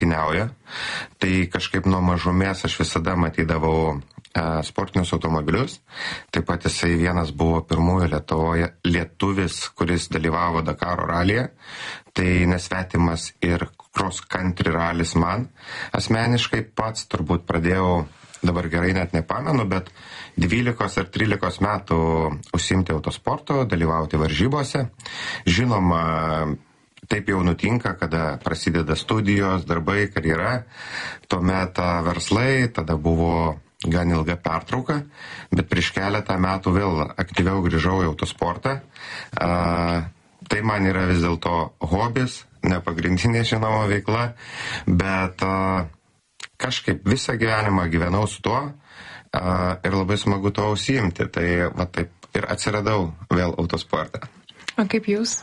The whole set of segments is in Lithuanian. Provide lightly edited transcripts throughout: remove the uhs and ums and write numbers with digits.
lenktyniauja. Tai kažkaip nuo mažumės aš visada matydavau sportinius automobilius. Taip pat jisai vienas buvo pirmųjų Lietuvoje lietuvis, kuris dalyvavo Dakaro ralyje. Tai nesvetimas ir cross country ralis man. Asmeniškai pats turbūt pradėjau, dabar gerai net nepamenu, bet 12 ar 13 metų užsiimti autosporto, dalyvauti varžybose. Žinoma, taip jau nutinka, kada prasideda studijos, darbai, karjera, tuomet verslai, tada buvo gan ilga pertrauka, bet prieš keletą metų vėl aktyviau grįžau į autosportą. Tai man yra vis dėlto hobis, ne pagrindinė žinoma veikla, bet kažkaip visą gyvenimą gyvenau su tuo ir labai smagu to užsiimti. Tai va taip ir atsiradau vėl autosportą. O kaip jūs?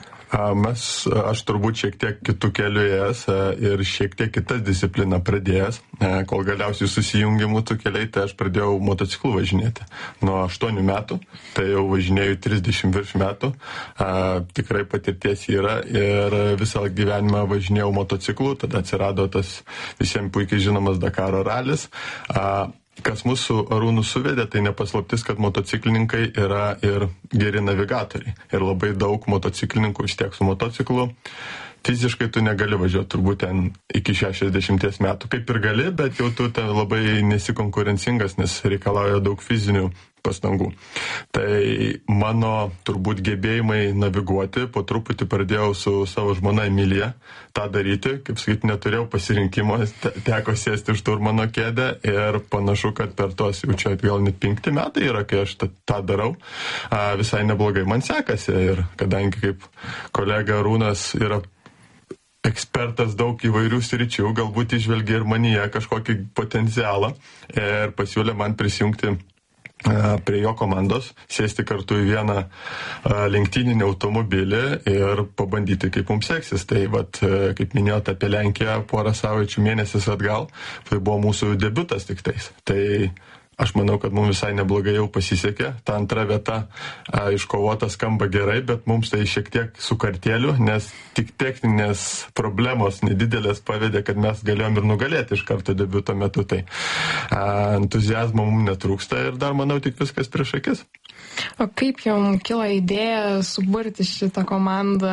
Aš turbūt šiek tiek kitų kelių ėjęs ir šiek tiek kitas discipliną pradėjęs, kol galiausiai susijungė mūsų keliai, tai aš pradėjau motociklu važinėti. Nuo 8 metų, tai jau važinėjau 30 virš metų, tikrai patirties yra ir visą gyvenimą važinėjau motociklu, tada atsirado tas visiems puikiai žinomas Dakaro ralis. Kas mūsų Arūnų suvedė, tai nepaslaptis, kad motociklininkai yra ir geri navigatoriai. Ir labai daug motociklininkų vis tiek su motociklu. Fiziškai tu negali važiuoti turbūt ten iki 60 metų, kaip ir gali, bet jau tu ten labai nesi konkurencingas, nes reikalauja daug fizinių pastangų. Tai mano turbūt gebėjimai naviguoti, po truputį pradėjau su savo žmona Emilija tą daryti, kaip sakyti, neturėjau pasirinkimo, teko sėsti už šturmano kėdę ir panašu, kad per tos jau čia gal net 5 metai yra, kai aš tą darau, visai neblogai man sekasi ir kadangi kaip kolega Arūnas yra ekspertas daug įvairių sričių, galbūt išvelgia ir manyje kažkokį potencialą ir pasiūlė man prisijungti prie jo komandos, sėsti kartu į vieną lenktyninį automobilį ir pabandyti, kaip mums seksis. Tai vat, kaip minėjote apie Lenkiją porą savaičių mėnesis atgal, tai buvo mūsų debiutas tik tais. Tai aš manau, kad mums visai neblogai jau pasisekė. Ta antra vieta iškovota skamba gerai, bet mums tai šiek tiek su kartėliu, nes tik techninės problemos nedidelės pavedė, kad mes galėjom ir nugalėti iš karto debiuto metu. Tai entuziazmo mums netrūksta ir dar, manau, tik viskas prieš akis. O kaip jums kilo idėja suburti šitą komandą?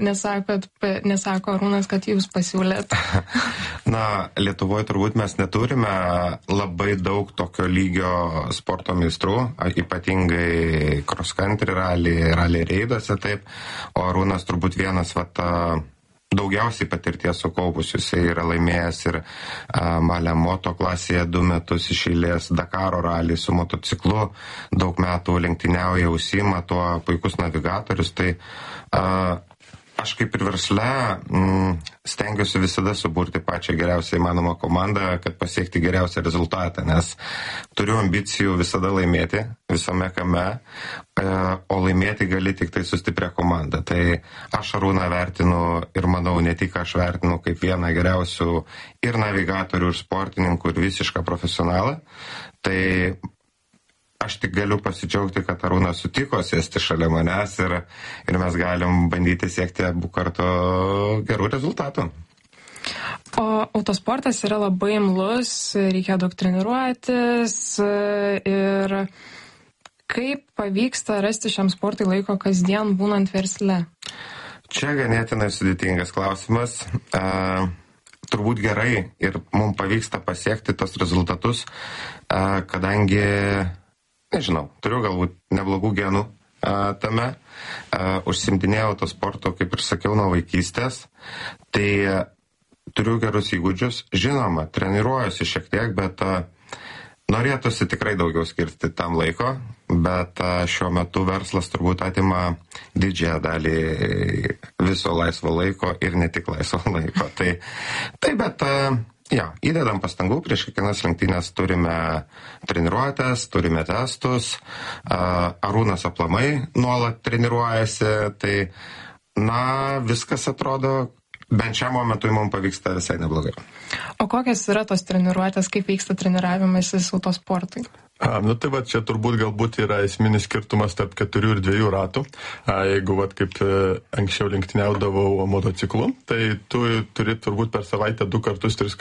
Nesako Arūnas, kad jūs pasiūlėt. Na, Lietuvoje turbūt mes neturime labai daug tokio lygio sporto meistrų, ypatingai cross country rally reiduose, taip. O Arūnas turbūt vienas daugiausiai patirties sukaupusius. Jis yra laimėjęs ir Malė moto klasėje 2 metus iš eilės, Dakaro ralį su motociklu, daug metų lenktyniauja, užsiima, tuo puikus navigatorius. Tai aš kaip ir versle stengiuosi visada suburti pačią geriausią įmanomą komandą, kad pasiekti geriausią rezultatą, nes turiu ambicijų visada laimėti visame kame, o laimėti gali tik tai su stipria komanda. Tai aš Arūną vertinu ir manau, ne tik aš vertinu kaip vieną geriausių ir navigatorių, ir sportininkų, ir visišką profesionalą. Tai aš tik galiu pasidžiaugti, kad Arūnas sutiko sėsti šalia manęs ir mes galim bandyti siekti abu kartu gerų rezultatų. O autosportas yra labai imlus, reikia daug treniruotis ir kaip pavyksta rasti šiam sportui laiko kasdien būnant versle? Čia ganėtinai sudėtingas klausimas. Turbūt gerai ir mums pavyksta pasiekti tos rezultatus, kadangi nežinau, turiu galbūt neblogų genų tame. Užsiimtinėjau autosporto, kaip ir sakiau, nuo vaikystės. Tai turiu gerus įgūdžius. Žinoma, treniruojuosi šiek tiek, bet norėtųsi tikrai daugiau skirti tam laiko. Bet šiuo metu verslas turbūt atima didžiąją dalį viso laisvo laiko ir ne tik laisvo laiko. Bet įdedam pastangų, prieš kiekvienas lenktynės turime treniruotes, turime testus, Arūnas aplamai nuolat treniruojasi, tai viskas atrodo bent šiam momentui mums pavyksta visai neblogai. O kokios yra tos treniruotės, kaip vyksta treniravimasis autosportui? Nu tai va, čia turbūt galbūt yra esminis skirtumas tarp 4 ir 2 ratų. Jeigu va, kaip anksčiau lenktyniaudavau motociklu, tai tu turi turbūt per savaitę 2 kartus, 3